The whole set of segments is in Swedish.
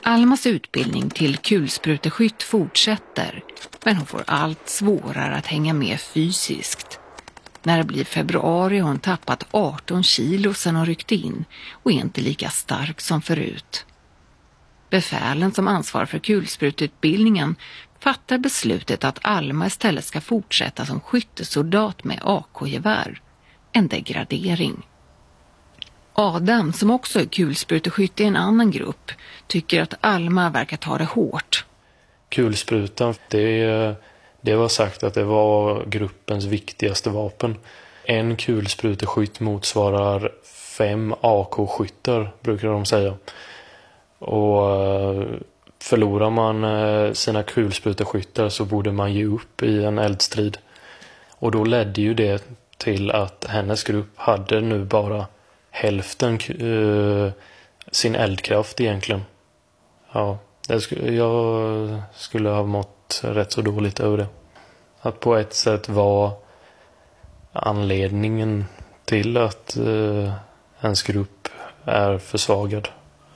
Almas utbildning till kulspruteskytt fortsätter, men hon får allt svårare att hänga med fysiskt. När det blir februari har hon tappat 18 kilo sedan hon ryckte in och är inte lika stark som förut. Befälen som ansvarar för kulsprututbildningen fattar beslutet att Alma istället ska fortsätta som skyttesoldat med AK-gevär. En degradering. Adam, som också är kulspruteskytt i en annan grupp, tycker att Alma verkar ta det hårt. Kulsprutan, det var sagt att det var gruppens viktigaste vapen. En kulspruteskytt motsvarar 5 AK-skyttar, brukar de säga. Och förlorar man sina kulspruteskyttar så borde man ge upp i en eldstrid. Och då ledde ju det till att hennes grupp hade nu bara hälften sin eldkraft egentligen. Ja, jag skulle ha mått rätt så dåligt över det. Att på ett sätt var anledningen till att ens grupp är försvagad.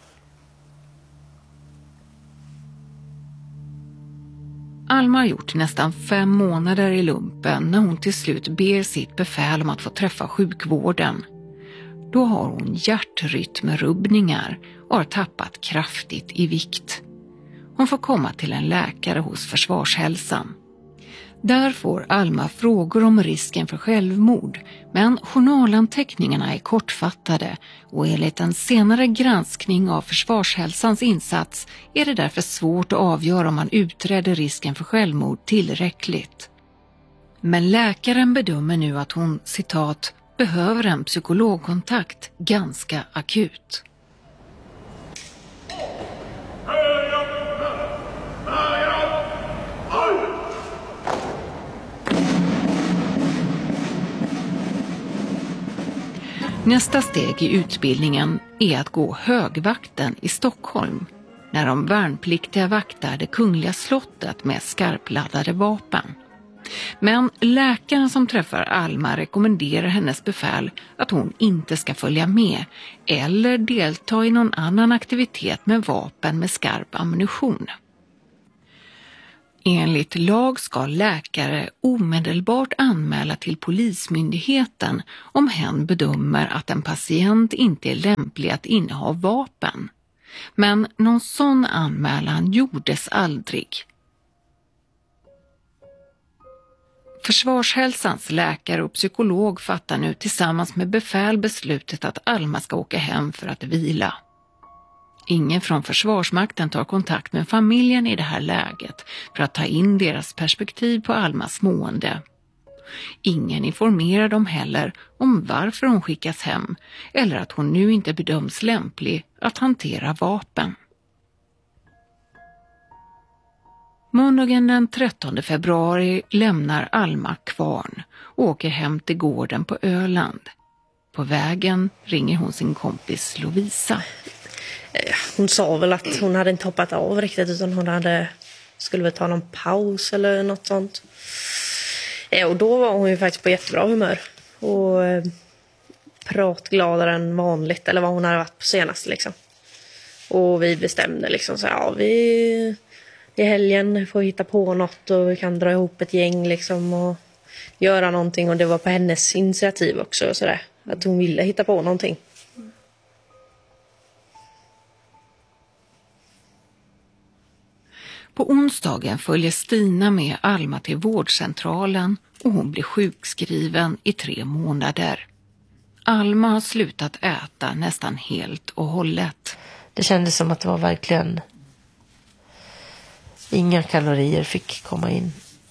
Alma har gjort nästan 5 månader i lumpen när hon till slut ber sitt befäl om att få träffa sjukvården. Då har hon hjärtrytmrubbningar och har tappat kraftigt i vikt. Hon får komma till en läkare hos Försvarshälsan. Där får Alma frågor om risken för självmord, men journalanteckningarna är kortfattade och enligt en senare granskning av Försvarshälsans insats är det därför svårt att avgöra om man utredde risken för självmord tillräckligt. Men läkaren bedömer nu att hon, citat, behöver en psykologkontakt ganska akut. Nästa steg i utbildningen är att gå högvakten i Stockholm när de värnpliktiga vaktar det kungliga slottet med skarpladdade vapen. Men läkaren som träffar Alma rekommenderar hennes befäl att hon inte ska följa med eller delta i någon annan aktivitet med vapen med skarp ammunition. Enligt lag ska läkare omedelbart anmäla till polismyndigheten om hen bedömer att en patient inte är lämplig att inneha vapen. Men någon sån anmälan gjordes aldrig. Försvarshälsans läkare och psykolog fattar nu tillsammans med befäl beslutet att Alma ska åka hem för att vila. Ingen från Försvarsmakten tar kontakt med familjen i det här läget för att ta in deras perspektiv på Almas mående. Ingen informerar dem heller om varför hon skickas hem eller att hon nu inte bedöms lämplig att hantera vapen. Måndagen den 13 februari lämnar Alma Kvarn och åker hem till gården på Öland. På vägen ringer hon sin kompis Lovisa. Hon sa väl att hon hade inte hoppat av riktigt utan hon skulle väl ta någon paus eller något sånt. Och då var hon ju faktiskt på jättebra humör och pratgladare än vanligt eller vad hon hade varit på senast liksom. Och vi bestämde liksom så ja, vi i helgen får hitta på något och vi kan dra ihop ett gäng liksom och göra någonting, och det var på hennes initiativ också så där, att hon ville hitta på någonting. På onsdagen följer Stina med Alma till vårdcentralen och hon blir sjukskriven i 3 månader. Alma har slutat äta nästan helt och hållet. Det kändes som att det var verkligen inga kalorier fick komma in.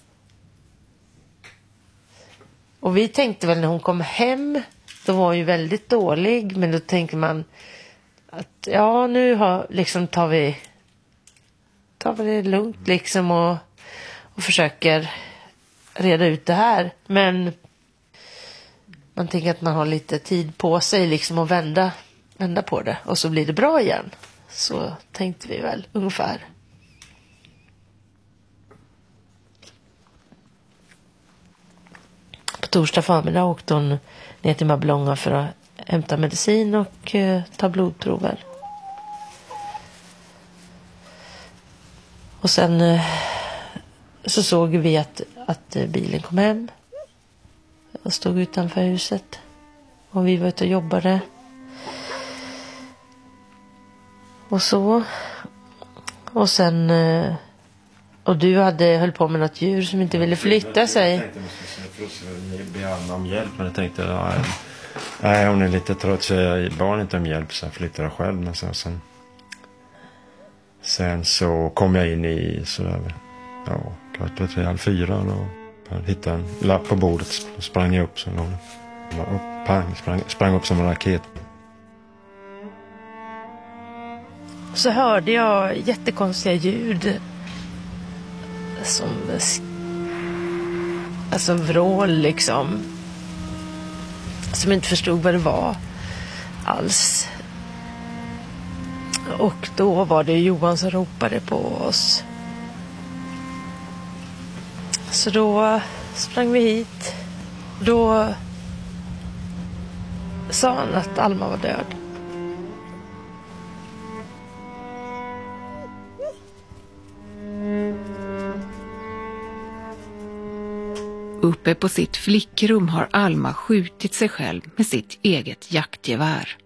Och vi tänkte väl när hon kom hem, då var hon ju väldigt dålig, men då tänkte man att ja, nu tar vi det lugnt liksom och försöker reda ut det här. Men man tänker att man har lite tid på sig liksom att vända på det och så blir det bra igen. Så tänkte vi väl ungefär. På torsdag förmiddag åkte hon ner till Mörbylånga för att hämta medicin och ta blodprover. Och sen så såg vi att bilen kom hem och stod utanför huset. Och vi var ute och jobbade. Och så. Och sen... Och du höll på med något djur som inte ville flytta sig. Jag tänkte att jag skulle be Alma om hjälp. Men jag tänkte, nej, hon är lite trött så jag bad inte om hjälp. Så jag flyttade själv. Men sen så kom jag in i sådär, kvart på 3:30 och jag hittade en lapp på bordet och sprang jag upp. Så sprang upp som en raket. Så hörde jag jättekonstiga ljud. Alltså vrål liksom. Som inte förstod vad det var alls. Och då var det Johan som ropade på oss. Så då sprang vi hit. Då sa han att Alma var död. Uppe på sitt flickrum har Alma skjutit sig själv med sitt eget jaktgevär.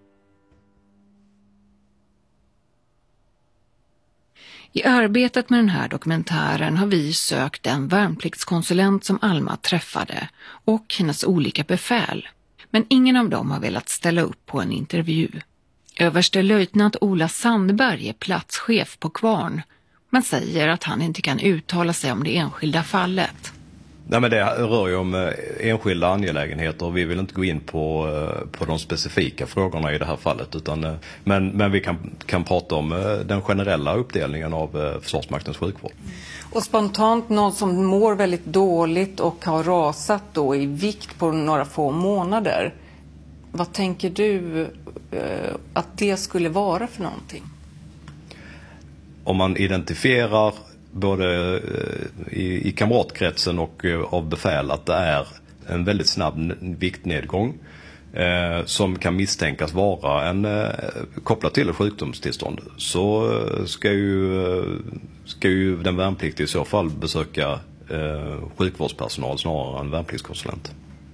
I arbetet med den här dokumentären har vi sökt en värnpliktskonsulent som Alma träffade och hennes olika befäl. Men ingen av dem har velat ställa upp på en intervju. Överstelöjtnant Ola Sandberg är platschef på Kvarn, men säger att han inte kan uttala sig om det enskilda fallet. Nej, men det rör ju om enskilda angelägenheter och vi vill inte gå in på de specifika frågorna i det här fallet. Men vi kan prata om den generella uppdelningen av Försvarsmaktens sjukvård. Och spontant någon som mår väldigt dåligt och har rasat då i vikt på några få månader. Vad tänker du att det skulle vara för någonting? Om man identifierar både i kamratkretsen och av befäl att det är en väldigt snabb viktnedgång som kan misstänkas vara kopplat till ett sjukdomstillstånd, så ska ju den värnpliktiga i så fall besöka sjukvårdspersonal snarare än värnpliktskonsulent.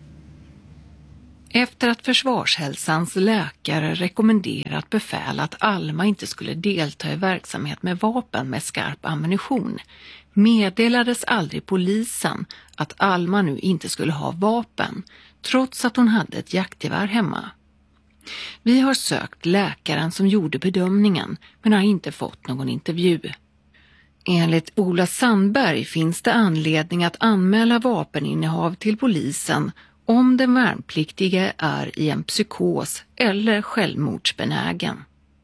Efter att Försvarshälsans läkare rekommenderat befäl att Alma inte skulle delta i verksamhet med vapen med skarp ammunition, meddelades aldrig polisen att Alma nu inte skulle ha vapen, trots att hon hade ett jaktgevär hemma. Vi har sökt läkaren som gjorde bedömningen, men har inte fått någon intervju. Enligt Ola Sandberg finns det anledning att anmäla vapeninnehav till polisen om den värnpliktige är i en psykos eller självmordsbenägen.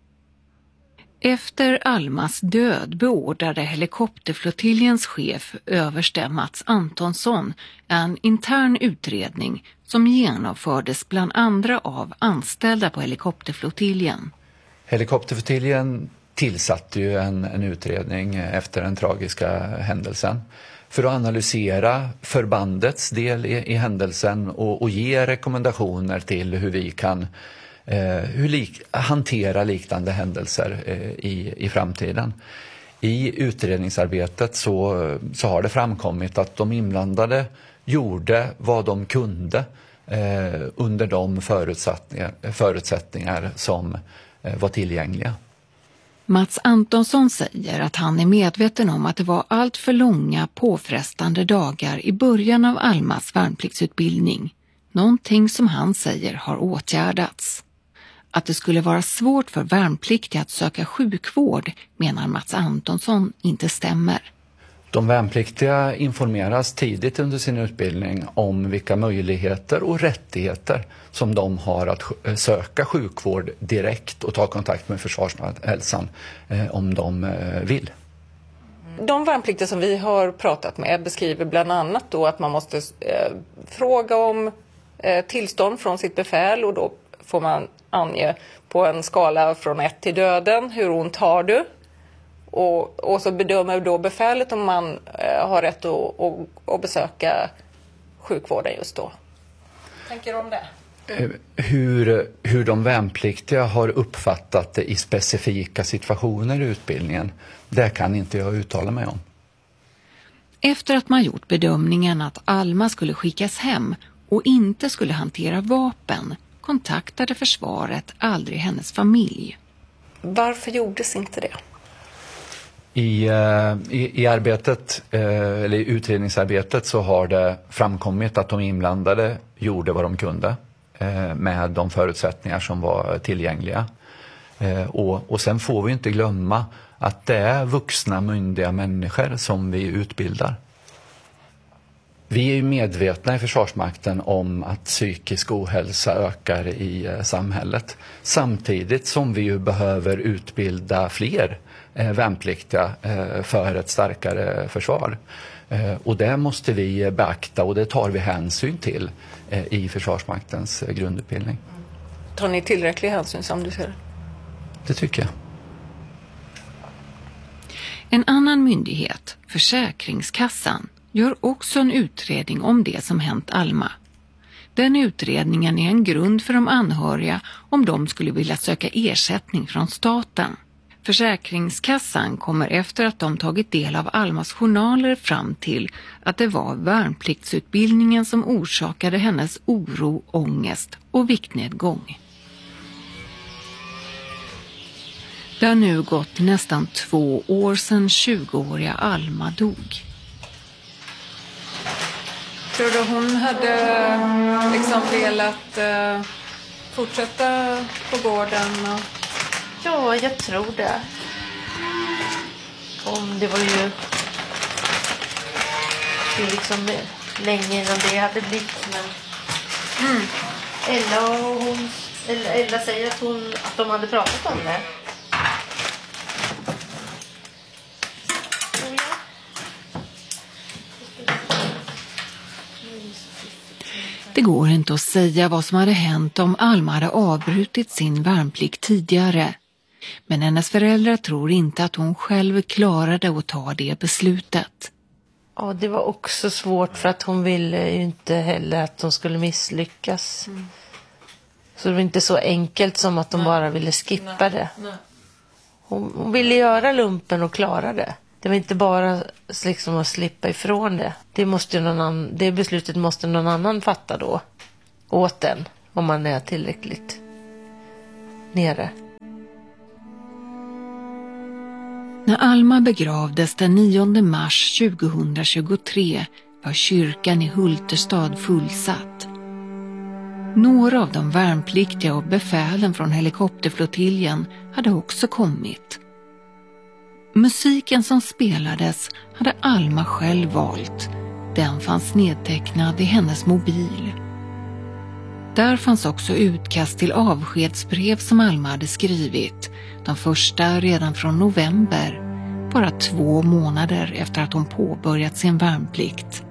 Efter Almas död beordrade helikopterflottiljens chef överste Mats Antonsson en intern utredning som genomfördes bland andra av anställda på helikopterflottiljen. Helikopterflottiljen tillsatte ju en utredning efter den tragiska händelsen för att analysera förbandets del i händelsen och ge rekommendationer till hur vi kan hantera liknande händelser i framtiden. I utredningsarbetet så har det framkommit att de inblandade gjorde vad de kunde under de förutsättningar som var tillgängliga. Mats Antonsson säger att han är medveten om att det var allt för långa påfrestande dagar i början av Almas värnpliktsutbildning. Någonting som han säger har åtgärdats. Att det skulle vara svårt för värnpliktiga att söka sjukvård menar Mats Antonsson inte stämmer. De värnpliktiga informeras tidigt under sin utbildning om vilka möjligheter och rättigheter som de har att söka sjukvård direkt och ta kontakt med Försvarshälsan om de vill. De värnpliktiga som vi har pratat med beskriver bland annat då att man måste fråga om tillstånd från sitt befäl, och då får man ange på en skala från 1 till döden hur ont har du. Och så bedömer då befälet om man har rätt att besöka sjukvården just då. Tänker du om det? Hur de värnpliktiga har uppfattat det i specifika situationer i utbildningen, det kan inte jag uttala mig om. Efter att man gjort bedömningen att Alma skulle skickas hem och inte skulle hantera vapen kontaktade försvaret aldrig hennes familj. Varför gjordes inte det? I arbetet, eller i utredningsarbetet, så har det framkommit att de inblandade gjorde vad de kunde med de förutsättningar som var tillgängliga. Och sen får vi inte glömma att det är vuxna myndiga människor som vi utbildar. Vi är ju medvetna i Försvarsmakten om att psykisk ohälsa ökar i samhället. Samtidigt som vi ju behöver utbilda fler värnpliktiga för ett starkare försvar. Och det måste vi beakta och det tar vi hänsyn till i Försvarsmaktens grundutbildning. Tar ni tillräcklig hänsyn som du ser det? Det tycker jag. En annan myndighet, Försäkringskassan, gör också en utredning om det som hänt Alma. Den utredningen är en grund för de anhöriga om de skulle vilja söka ersättning från staten. Försäkringskassan kommer efter att de tagit del av Almas journaler fram till att det var värnpliktsutbildningen som orsakade hennes oro, ångest och viktnedgång. Det har nu gått nästan 2 år sedan 20-åriga Alma dog. Tror du hon hade liksom velat fortsätta på gården? Ja, jag tror det. Det var ju liksom länge innan det hade blivit. Men Ella säger att de hade pratat om det. Det går inte att säga vad som hade hänt om Alma hade avbrutit sin värnplikt tidigare. Men hennes föräldrar tror inte att hon själv klarade att ta det beslutet. Ja, det var också svårt för att hon ville ju inte heller att de skulle misslyckas. Så det var inte så enkelt som att de bara ville skippa det. Hon ville göra lumpen och klara det. Det var inte bara liksom att slippa ifrån det. Det beslutet måste någon annan fatta då. Åt den. Om man är tillräckligt nere. När Alma begravdes den 9 mars 2023 var kyrkan i Hulterstad fullsatt. Några av de värnpliktiga och befälen från helikopterflottiljen hade också kommit. Musiken som spelades hade Alma själv valt. Den fanns nedtecknad i hennes mobil. Där fanns också utkast till avskedsbrev som Alma hade skrivit. De första redan från november, bara 2 månader efter att hon påbörjat sin värnplikt.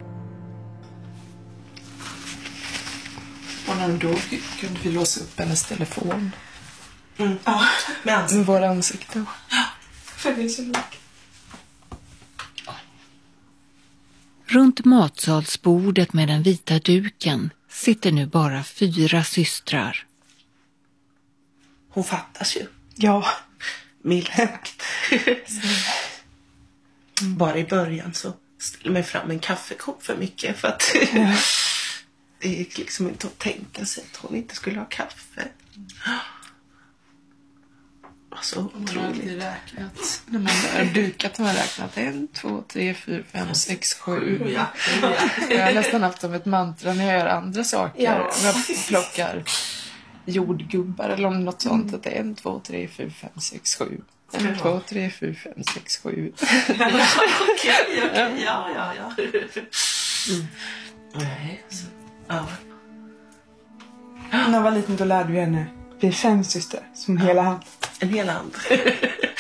Och när hon dog kunde vi låsa upp hennes telefon. Ja, med våra ansikten. Ja, för det är så mycket. Runt matsalsbordet med den vita duken sitter nu bara 4 systrar. Hon fattas ju. Ja. Milden. Bara i början så ställde mig fram en kaffekopp för mycket. För att det gick liksom inte att tänka sig att hon inte skulle ha kaffe. Så hon har alltid räknat. När man har dukat har man räknat 1, 2, 3, 4, 5, 6, 7. Ja. Jag har nästan haft som ett mantra när jag gör andra saker. Ja. När jag plockar jordgubbar eller om något sånt. Att det är 1, 2, 3, 4, 5, 6, 7. 1, 2, 3, 4, 5, 6, 7. Okej. Ja. Nej, så. Ja. När jag var liten då lärde vi henne bli 5 syster som hela hand. En hel hand.